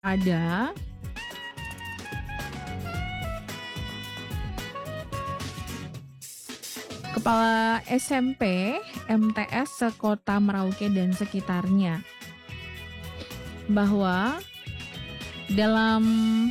Ada kepala SMP MTS sekota Merauke dan sekitarnya bahwa dalam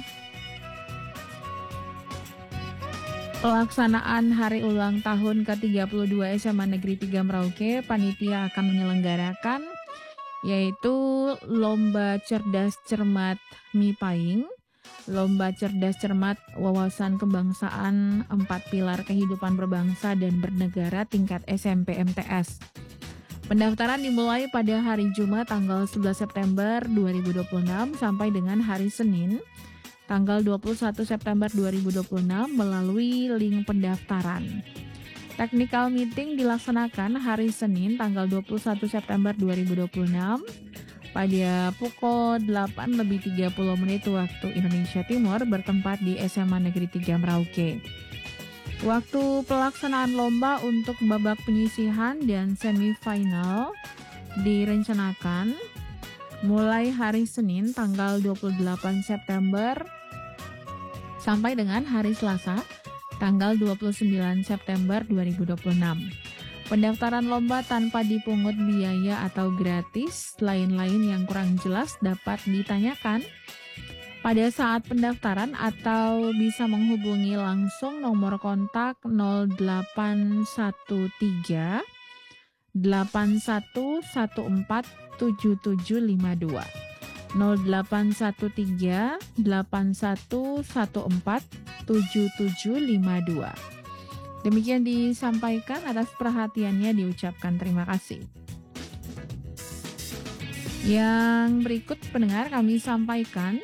pelaksanaan hari ulang tahun ke-32 SMA Negeri 3 Merauke, panitia akan menyelenggarakan yaitu Lomba Cerdas Cermat MIPAING, Lomba Cerdas Cermat Wawasan Kebangsaan 4 Pilar Kehidupan Berbangsa dan Bernegara tingkat SMP MTS. Pendaftaran dimulai pada hari Jumat tanggal 11 September 2026 sampai dengan hari Senin tanggal 21 September 2026 melalui link pendaftaran. Technical meeting dilaksanakan hari Senin tanggal 21 September 2026 pada pukul 8:30 waktu Indonesia Timur bertempat di SMA Negeri 3 Merauke. Waktu pelaksanaan lomba untuk babak penyisihan dan semifinal direncanakan mulai hari Senin tanggal 28 September sampai dengan hari Selasa tanggal 29 September 2026. Pendaftaran lomba tanpa dipungut biaya atau gratis, lain-lain yang kurang jelas dapat ditanyakan pada saat pendaftaran atau bisa menghubungi langsung nomor kontak 0813 8114 7752. 0813 8114 7752. Demikian disampaikan, atas perhatiannya diucapkan terima kasih. Yang berikut pendengar kami sampaikan.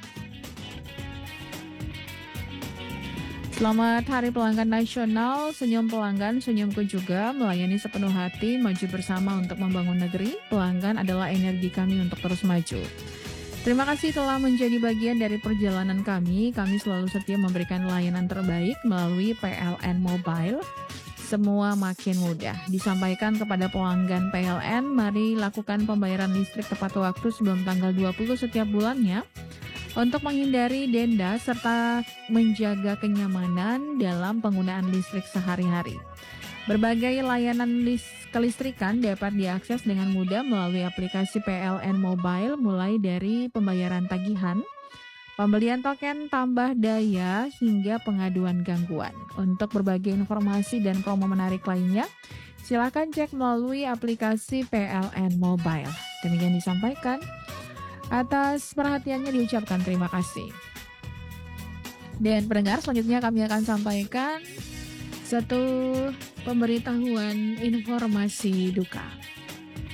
Selamat Hari Pelanggan Nasional, senyum pelanggan, senyumku juga, melayani sepenuh hati, maju bersama untuk membangun negeri. Pelanggan adalah energi kami untuk terus maju. Terima kasih telah menjadi bagian dari perjalanan kami. Kami selalu setia memberikan layanan terbaik melalui PLN Mobile. Semua makin mudah. Disampaikan kepada pelanggan PLN, mari lakukan pembayaran listrik tepat waktu sebelum tanggal 20 setiap bulannya untuk menghindari denda serta menjaga kenyamanan dalam penggunaan listrik sehari-hari. Berbagai layanan kelistrikan dapat diakses dengan mudah melalui aplikasi PLN Mobile, mulai dari pembayaran tagihan, pembelian token tambah daya, hingga pengaduan gangguan. Untuk berbagai informasi dan promo menarik lainnya, silakan cek melalui aplikasi PLN Mobile. Demikian disampaikan. Atas perhatiannya diucapkan terima kasih. Dan pendengar, selanjutnya kami akan sampaikan satu pemberitahuan informasi duka.